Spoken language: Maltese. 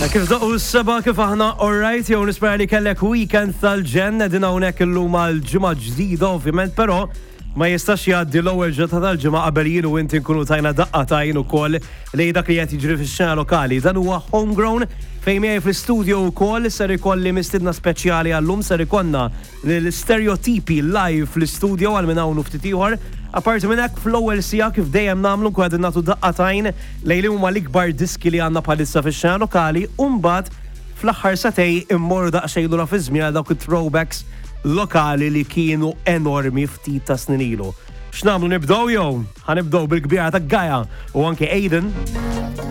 Kif daqqu s-seba kif aħna alright, jew nispera li kellek weekend tal-ġen, din hawnhekk illum għal-ġimgħa ġdida ovvjament, però ma jistax jgħaddi l-ewwel ġurnata tal-ġimgħa qabel jien u inti nkunu tajna daqqatajn ukoll li dak li qed jiġri fix-xena lokali. Dan huwa Homegrown fejn miegħi fl-istudio wkoll ser ikolli mistiedna speċjali għallum ser ikollna l-stereotipi live fl-istudio għal minn hawn ftit ieħor. Apparti minn hekk fl-ewwel sija kif dejjem nagħmlu nkun nagħtu daqqatajn lejn huma l-ikbar diski li għandna bħalissa fix-xena lokali u mbagħad fl-aħħar satej immorru daqsxejn lura fi żmien għal dawk it-throwbacks lokali li kienu enormi ftit ta' snin ilu. X'nagħmlu nibdew jew? Ħanibdew bil-kbira ta' Gaia u anke Aiden.